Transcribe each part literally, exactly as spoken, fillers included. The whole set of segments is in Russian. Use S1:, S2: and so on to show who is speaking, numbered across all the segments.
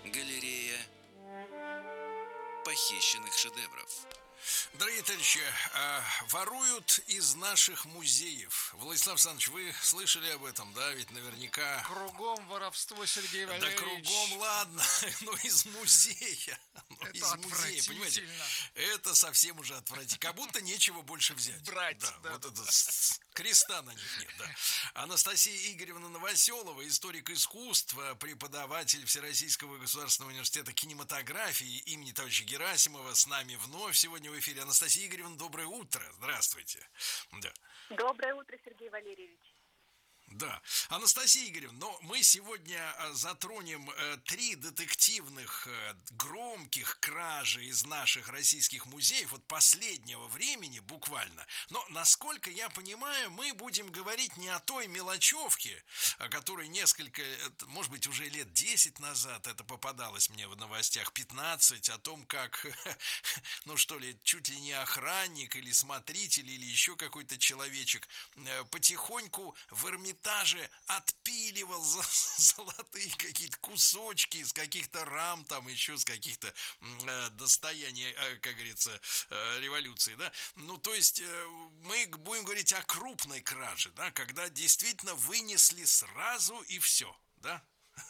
S1: Галерея похищенных шедевров.
S2: Дорогие товарищи, э, воруют из наших музеев. Владислав Александрович, вы слышали об этом, да? Ведь наверняка...
S3: Кругом воровство, Сергей
S2: Да
S3: Валерьевич.
S2: кругом, ладно, но из музея. Но
S3: Это
S2: из музея, понимаете? Это совсем уже отвратительно. Как будто нечего больше взять.
S3: Брать.
S2: Да,
S3: да,
S2: вот
S3: да,
S2: это
S3: да.
S2: с- креста на них нет, да. Анастасия Игоревна Новоселова, историк искусства, преподаватель Всероссийского государственного университета кинематографии имени товарища Герасимова, с нами вновь сегодня в эфире. Анастасия Игоревна, доброе утро. Здравствуйте. Да.
S4: Доброе утро, Сергей Валерьевич.
S2: Да, Анастасия Игоревна, но мы сегодня затронем э, три детективных э, громких кражи из наших российских музеев вот последнего времени буквально. Но, насколько я понимаю, мы будем говорить не о той мелочевке, о которой несколько, может быть, уже лет десять назад это попадалось мне в новостях, пятнадцать, о том, как, ну что ли, чуть ли не охранник или смотритель или еще какой-то человечек э, потихоньку в Эрмитаже отпиливал золотые какие-то кусочки из каких-то рам, там еще с каких-то э, достояний, э, как говорится, э, революции, да. Ну, то есть э, мы будем говорить о крупной краже, да, когда действительно вынесли сразу и все, да.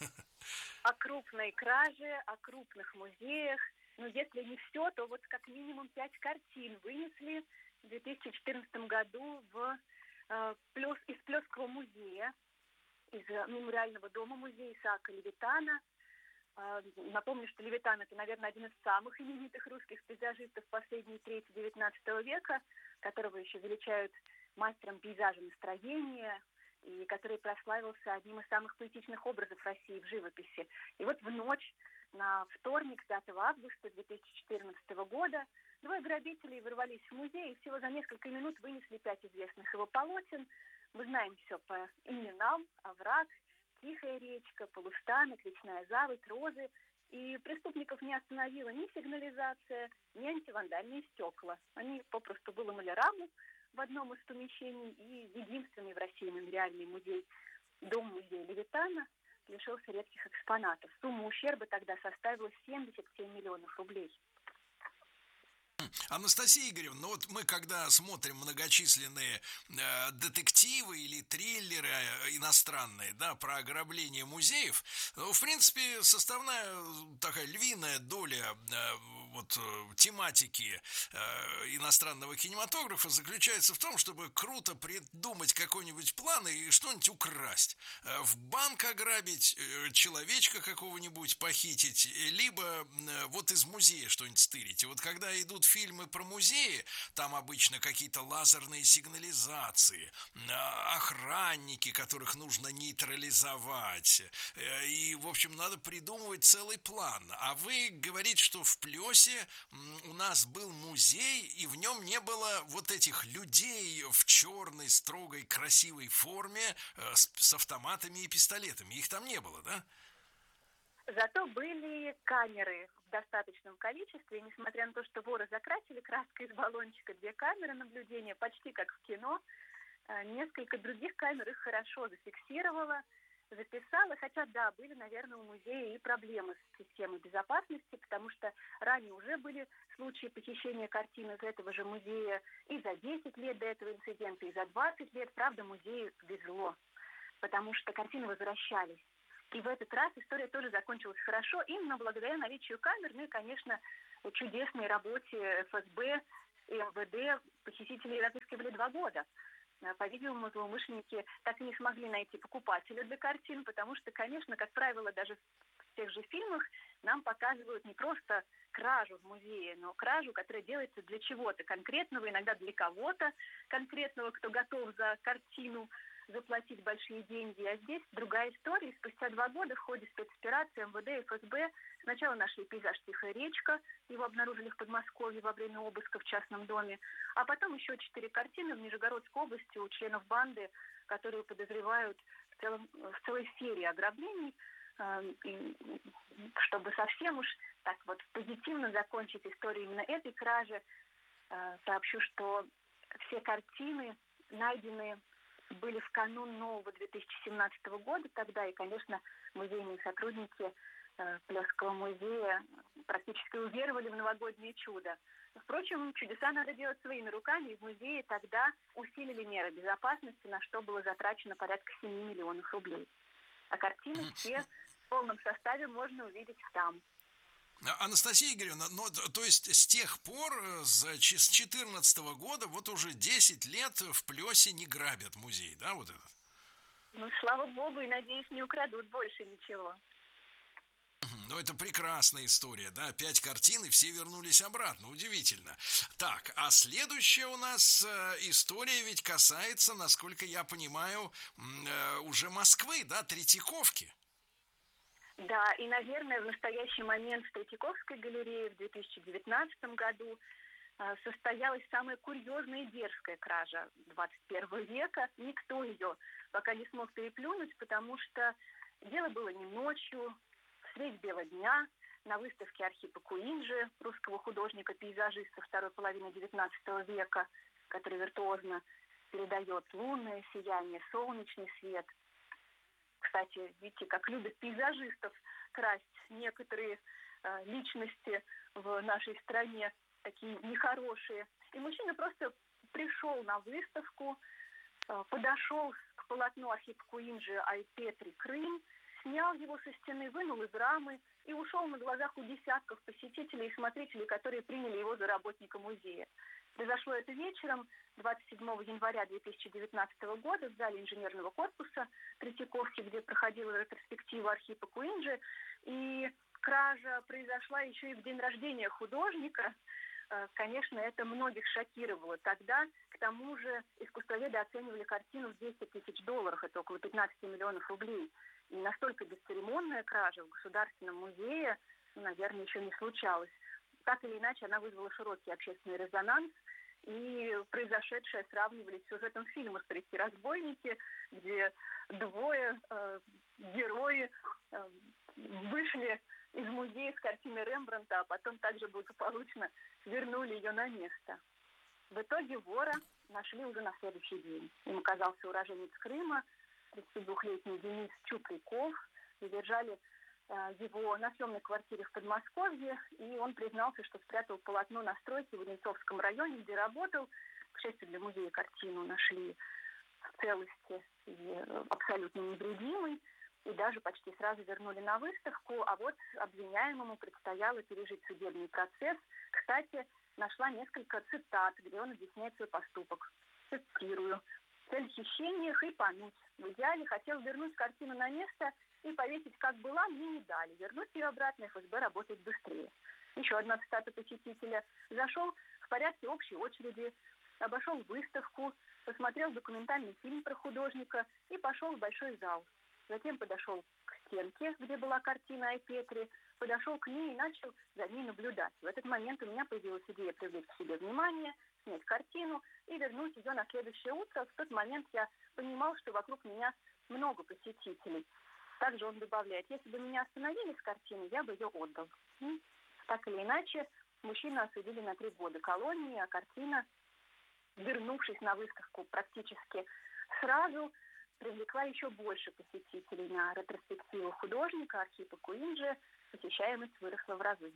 S4: О крупной краже, о крупных музеях. Ну, если не все, то вот как минимум пять картин вынесли в две тысячи четырнадцатом году в Плес, из Плесского музея, из мемориального дома музея Исаака Левитана. Напомню, что Левитан — это, наверное, один из самых именитых русских пейзажистов последней трети девятнадцатого века, которого еще величают мастером пейзажа настроения, и который прославился одним из самых поэтичных образов России в живописи. И вот в ночь на вторник, пятого августа две тысячи четырнадцатого года, двое грабителей ворвались в музей и всего за несколько минут вынесли пять известных его полотен. Мы знаем все по именам: овраг, тихая речка, полустанок, речная заводь, розы. И преступников не остановила ни сигнализация, ни антивандальные стекла. Они попросту выломали раму в одном из помещений, и единственный в России мемориальный музей, дом-музей Левитана, лишился редких экспонатов. Сумма ущерба тогда составила семьдесят семь миллионов рублей.
S2: Анастасия Игоревна, ну вот мы когда смотрим многочисленные э, детективы или триллеры э, иностранные, да, про ограбление музеев, ну, в принципе, составная такая львиная доля э, вот э, тематики э, иностранного кинематографа заключается в том, чтобы круто придумать какой-нибудь план и что-нибудь украсть. Э, в банк ограбить, э, человечка какого-нибудь похитить, либо э, вот из музея что-нибудь стырить. И вот когда идут фильмы про музеи, там обычно какие-то лазерные сигнализации, охранники, которых нужно нейтрализовать. И, в общем, надо придумывать целый план. А вы говорите, что в Плесе у нас был музей, и в нем не было вот этих людей в черной, строгой, красивой форме с, с автоматами и пистолетами. Их там не было, да?
S4: Зато были камеры в достаточном количестве, и несмотря на то, что воры закрасили краской из баллончика две камеры наблюдения, почти как в кино, несколько других камер их хорошо зафиксировало, записало, хотя, да, были, наверное, у музея и проблемы с системой безопасности, потому что ранее уже были случаи похищения картин из этого же музея и за десять лет до этого инцидента, и за двадцать лет, правда, музею везло, потому что картины возвращались. И в этот раз история тоже закончилась хорошо, именно благодаря наличию камер, ну и, конечно, чудесной работе эф эс бэ и эм вэ дэ. Похитителей разыскивали два года. По-видимому, злоумышленники так и не смогли найти покупателя для картин, потому что, конечно, как правило, даже в тех же фильмах нам показывают не просто кражу в музее, но кражу, которая делается для чего-то конкретного, иногда для кого-то конкретного, кто готов за картину заплатить большие деньги. А здесь другая история. Спустя два года в ходе спецоперации эм вэ дэ и эф эс бэ сначала нашли пейзаж «Тихая речка», его обнаружили в Подмосковье во время обыска в частном доме, а потом еще четыре картины в Нижегородской области у членов банды, которые подозревают в, целом, в целой серии ограблений. И чтобы совсем уж так вот позитивно закончить историю именно этой кражи, сообщу, что все картины найдены были в канун нового две тысячи семнадцатого года тогда, и, конечно, музейные сотрудники э, Плёсского музея практически уверовали в новогоднее чудо. Впрочем, чудеса надо делать своими руками, и в музее тогда усилили меры безопасности, на что было затрачено порядка семи миллионов рублей. А картины все в полном составе можно увидеть там.
S2: Анастасия Игоревна, ну, то есть с тех пор, с две тысячи четырнадцатого года, вот уже десять лет в Плёсе не грабят музей, да, вот этот?
S4: Ну, слава богу, и, надеюсь, не украдут больше ничего.
S2: Ну, это прекрасная история, да, пять картин, и все вернулись обратно, удивительно. Так, а следующая у нас э, история ведь касается, насколько я понимаю, э, уже Москвы, да, Третьяковки.
S4: Да, и, наверное, в настоящий момент в Третьяковской галерее в две тысячи девятнадцатом году э, состоялась самая курьезная и дерзкая кража двадцать первого века. Никто ее пока не смог переплюнуть, потому что дело было не ночью, средь бела дня, на выставке Архипа Куинджи, русского художника-пейзажиста второй половины девятнадцатого века, который виртуозно передает лунное сияние, солнечный свет. Кстати, видите, как любят пейзажистов красть некоторые э, личности в нашей стране, такие нехорошие. И мужчина просто пришел на выставку, э, подошел к полотну Архипа Куинджи «Ай-Петри. Крым», снял его со стены, вынул из рамы и ушел на глазах у десятков посетителей и смотрителей, которые приняли его за работника музея. Произошло это вечером двадцать седьмого января две тысячи девятнадцатого года в зале инженерного корпуса Третьяковки, где проходила ретроспектива Архипа Куинджи. И кража произошла еще и в день рождения художника. Конечно, это многих шокировало. Тогда, к тому же, искусствоведы оценивали картину в десять тысяч долларов, это около пятнадцать миллионов рублей. И настолько бесцеремонная кража в Государственном музее, ну, наверное, еще не случалась. Так или иначе, она вызвала широкий общественный резонанс, и произошедшее сравнивали с сюжетом фильма «Старики разбойники», где двое э, герои э, вышли из музея с картины Рембрандта, а потом также благополучно вернули ее на место. В итоге вора нашли уже на следующий день. Им оказался уроженец Крыма, тридцатидвухлетний Денис Чупряков. Задержали э, его на съемной квартире в Подмосковье, и он признался, что спрятал полотно на стройке в Одинцовском районе, где работал. К счастью для музея, картину нашли в целости и абсолютно невредимой, и даже почти сразу вернули на выставку, а вот обвиняемому предстояло пережить судебный процесс. Кстати, нашла несколько цитат, где он объясняет свой поступок. Цитирую. «Цель хищения – хайпануть. В идеале хотел вернуть картину на место и повесить, как была, мне не дали. Вернуть ее обратно, эф эс бэ работает быстрее». Еще одна цитата посетителя. «Зашел в порядке общей очереди, обошел выставку, посмотрел документальный фильм про художника и пошел в большой зал. Затем подошел к стенке, где была картина Ай-Петри, подошел к ней и начал за ней наблюдать. В этот момент у меня появилась идея привлечь к себе внимание, снять картину и вернуть ее на следующее утро. В тот момент я понимал, что вокруг меня много посетителей». Также он добавляет: «Если бы меня остановили с картиной, я бы ее отдал». Так или иначе, мужчину осудили на три года колонии, а картина, вернувшись на выставку практически сразу, привлекла еще больше посетителей. На ретроспективу художника Архипа Куинджи посещаемость выросла в разы.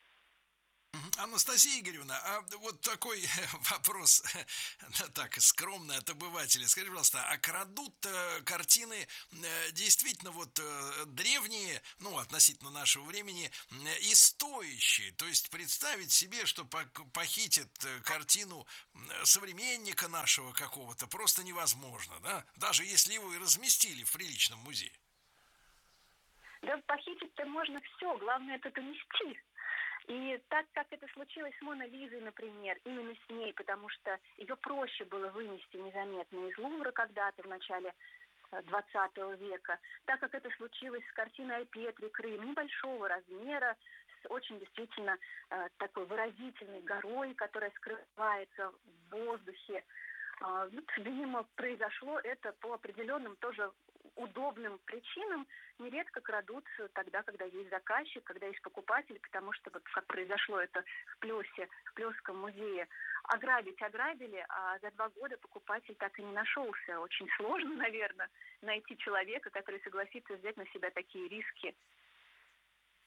S2: Анастасия Игоревна, а вот такой вопрос, так, скромный от обывателя. Скажите, пожалуйста, а крадут картины действительно вот древние, ну, относительно нашего времени, и стоящие? То есть представить себе, что похитят картину современника нашего какого-то, просто невозможно, да? Даже если его и разместили в приличном музее.
S4: Да похитить-то можно все, главное это донести. И так как это случилось с Моной Лизой, например, именно с ней, потому что ее проще было вынести незаметно из Лувра когда-то в начале двадцатого века, так как это случилось с картиной Ай-Петри Крым, небольшого размера, с очень действительно э, такой выразительной горой, которая скрывается в воздухе. Э, видимо, произошло это по определенным тоже удобным причинам. Нередко крадут тогда, когда есть заказчик, когда есть покупатель, потому что, вот как произошло это в Плёсе, в Плёсском музее, ограбить ограбили, а за два года покупатель так и не нашелся. Очень сложно, наверное, найти человека, который согласится взять на себя такие риски.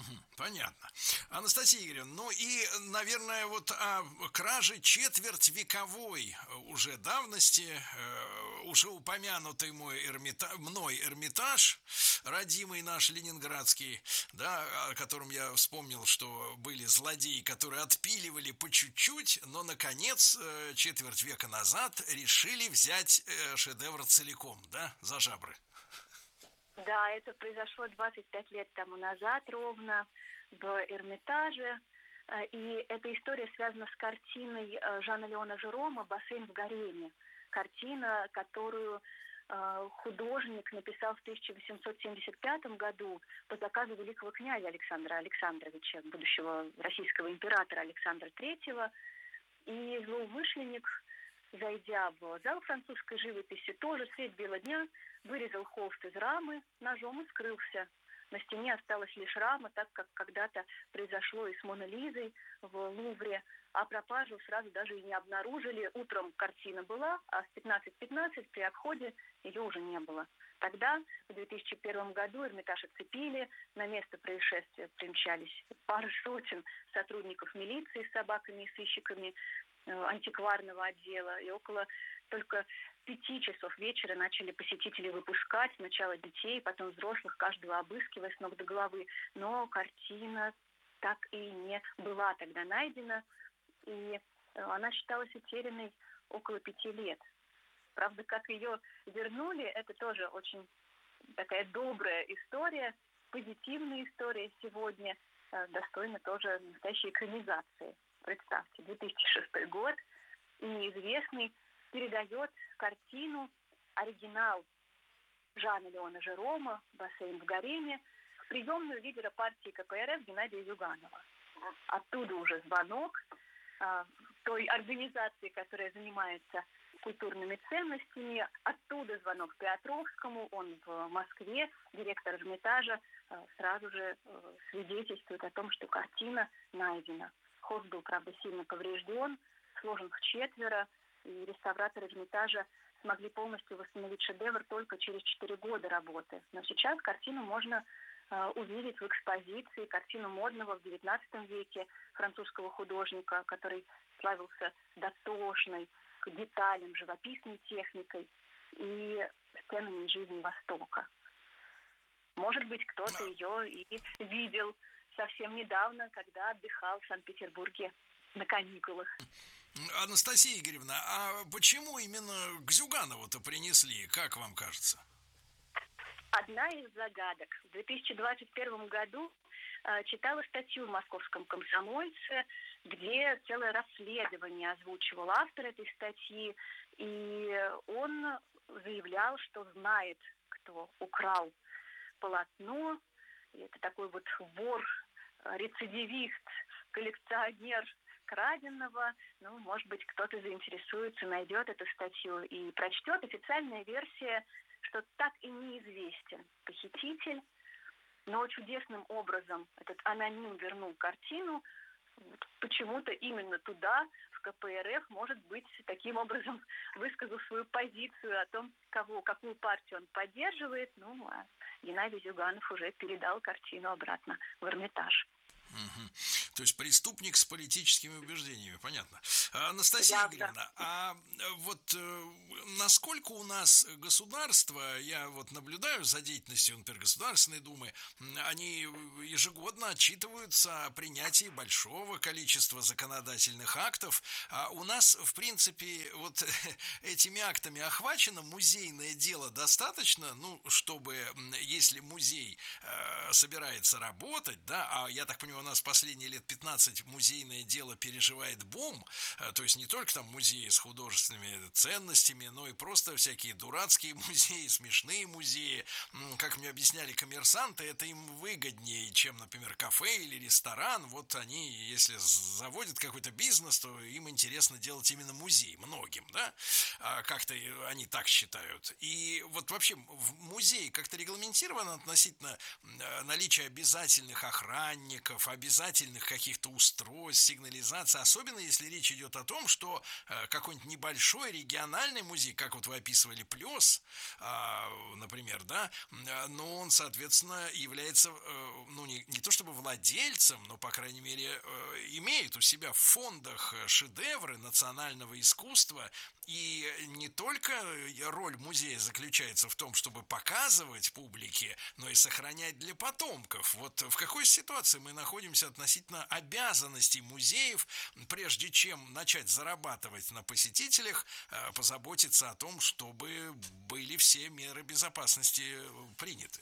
S2: Понятно. Анастасия Игоревна, ну и, наверное, вот о краже четвертьвековой уже давности, э, уже упомянутый мой Эрмита, мной Эрмитаж, родимый наш ленинградский, да, о котором я вспомнил, что были злодеи, которые отпиливали по чуть-чуть, но, наконец, э, четверть века назад решили взять э, шедевр целиком, да, за жабры.
S4: Да, это произошло двадцать пять лет тому назад ровно в Эрмитаже. И эта история связана с картиной Жана Леона Жерома «Бассейн в гареме». Картина, которую художник написал в тысяча восемьсот семьдесят пятом году по заказу великого князя Александра Александровича, будущего российского императора Александра Третьего. И злоумышленник, зайдя в зал французской живописи, тоже средь бела дня вырезал холст из рамы ножом и скрылся. На стене осталась лишь рама, так как когда-то произошло и с Моной Лизой в Лувре, а пропажу сразу даже и не обнаружили. Утром картина была, а в пятнадцать пятнадцать при обходе ее уже не было. Тогда, в две тысячи первом году, Эрмитаж оцепили, на место происшествия примчались пара сотен сотрудников милиции с собаками и сыщиками антикварного отдела, и около только пяти часов вечера начали посетители выпускать сначала детей, потом взрослых, каждого обыскивая с ног до головы, но картина так и не была тогда найдена, и она считалась утерянной около пяти лет. Правда, как ее вернули, это тоже очень такая добрая история, позитивная история сегодня, достойна тоже настоящей экранизации. Представьте, две тысячи шестой год, и неизвестный передает картину, оригинал Жана Леона Жерома «Бассейн в гареме» в приемную лидера партии ка пэ эр эф Геннадия Зюганова. Оттуда уже звонок а, той организации, которая занимается культурными ценностями, оттуда звонок Петровскому, он в Москве, директор Эрмитажа, а, сразу же а, свидетельствует о том, что картина найдена. Холст был, правда, сильно поврежден, сложен в четверо, и реставраторы Эрмитажа смогли полностью восстановить шедевр только через четыре года работы. Но сейчас картину можно э, увидеть в экспозиции, картину модного в девятнадцатом веке французского художника, который славился дотошной, к деталям, живописной техникой и сценами из жизни Востока. Может быть, кто-то ее и видел совсем недавно, когда отдыхал в Санкт-Петербурге на каникулах.
S2: Анастасия Игоревна, а почему именно к Зюганову-то принесли, как вам кажется?
S4: Одна из загадок. В две тысячи двадцать первом году э, читала статью в «Московском комсомольце», где целое расследование озвучивал автор этой статьи, и он заявлял, что знает, кто украл полотно. И это такой вот вор, рецидивист, коллекционер краденого. Ну, может быть, кто-то заинтересуется, найдет эту статью и прочтет. Официальная версия, что так и неизвестен похититель, но чудесным образом этот аноним вернул картину. Почему-то именно туда, в ка пэ эр эф, может быть, таким образом высказал свою позицию о том, кого, какую партию он поддерживает. Ну, а Геннадий Зюганов уже передал картину обратно в Эрмитаж.
S2: Угу. То есть преступник с политическими убеждениями, понятно. Анастасия
S4: Да,
S2: Игоревна,
S4: да.
S2: а вот э, насколько у нас государство, я вот наблюдаю за деятельностью, например, Государственной Думы, они ежегодно отчитываются о принятии большого количества законодательных актов, а у нас, в принципе, вот этими актами охвачено музейное дело достаточно, ну, чтобы, если музей э, собирается работать, да, а я так понимаю, у нас последние лет пятнадцать музейное дело переживает бум, то есть не только там музеи с художественными ценностями, но и просто всякие дурацкие музеи, смешные музеи. Как мне объясняли коммерсанты, это им выгоднее, чем, например, кафе или ресторан. Вот они, если заводят какой-то бизнес, то им интересно делать именно музей, многим, да? Как-то они так считают. И вот вообще в музее как-то регламентировано относительно наличия обязательных охранников, обязательных каких-то устройств, сигнализации, особенно если речь идет о том, что э, какой-нибудь небольшой региональный музей, как вот вы описывали Плес, э, например, да, э, но он, соответственно, является, э, ну, не, не то чтобы владельцем, но, по крайней мере, э, имеет у себя в фондах шедевры национального искусства, и не только роль музея заключается в том, чтобы показывать публике, но и сохранять для потомков. Вот в какой ситуации мы находимся относительно обязанностей музеев, прежде чем начать зарабатывать на посетителях, позаботиться о том, чтобы были все меры безопасности приняты?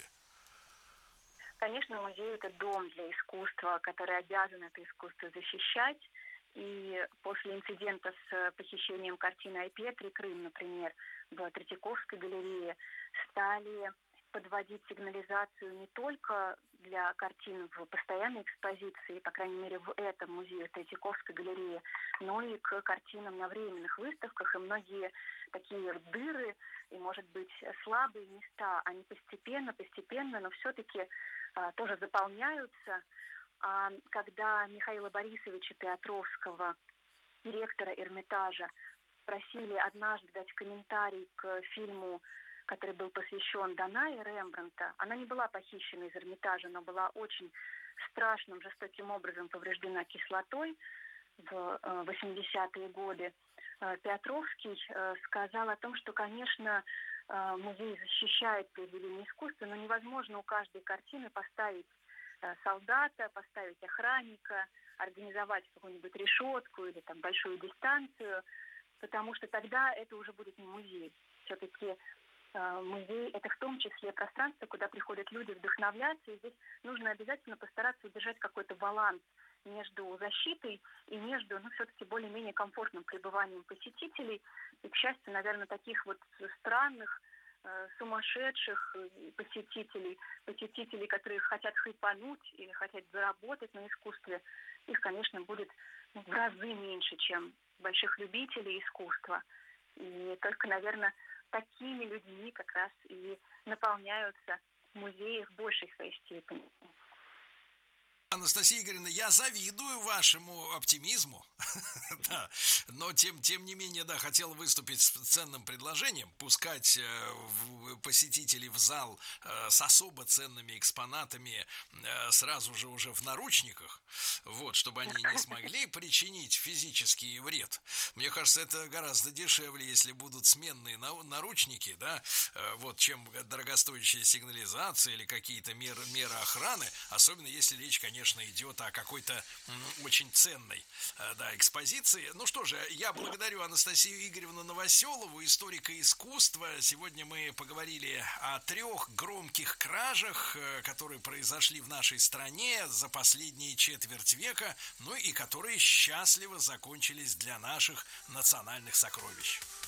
S4: Конечно, музей – это дом для искусства, который обязан это искусство защищать. И после инцидента с похищением картины Айпетри «Крым», например, в Третьяковской галерее, стали подводить сигнализацию не только для картин в постоянной экспозиции, по крайней мере, в этом музее, в Третьяковской галерее, но и к картинам на временных выставках. И многие такие дыры и, может быть, слабые места, они постепенно, постепенно, но все-таки а, тоже заполняются. А когда Михаила Борисовича Петровского, директора Эрмитажа, просили однажды дать комментарий к фильму, который был посвящен Данае Рембрандта, она не была похищена из Эрмитажа, но была очень страшным, жестоким образом повреждена кислотой в восьмидесятые годы. Петровский сказал о том, что, конечно, музей защищает произведения искусства, но невозможно у каждой картины поставить солдата, поставить охранника, организовать какую-нибудь решетку или там большую дистанцию, потому что тогда это уже будет не музей. Все-таки э, музей – это в том числе пространство, куда приходят люди вдохновляться, и здесь нужно обязательно постараться удержать какой-то баланс между защитой и между, ну, все-таки более-менее комфортным пребыванием посетителей. И, к счастью, наверное, таких вот странных, сумасшедших посетителей, посетителей, которые хотят хайпануть или хотят заработать на искусстве, их, конечно, будет в разы меньше, чем больших любителей искусства. И только, наверное, такими людьми как раз и наполняются музеи в большей своей степени.
S2: Анастасия Игоревна, я завидую вашему оптимизму, да, но тем, тем не менее, да, хотел выступить с ценным предложением, пускать э, в, посетителей в зал э, с особо ценными экспонатами э, сразу же уже в наручниках, вот, чтобы они не смогли причинить физический вред. Мне кажется, это гораздо дешевле, если будут сменные на, наручники, да, э, вот, чем дорогостоящая сигнализация или какие-то меры, меры охраны, особенно если речь, конечно, идет о какой-то м, очень ценной э, да, экспозиции. Ну что же, я благодарю Анастасию Игоревну Новоселову, историка искусства. Сегодня мы поговорили о трех громких кражах, э, которые произошли в нашей стране за последние четверть века, ну и которые счастливо закончились для наших национальных сокровищ.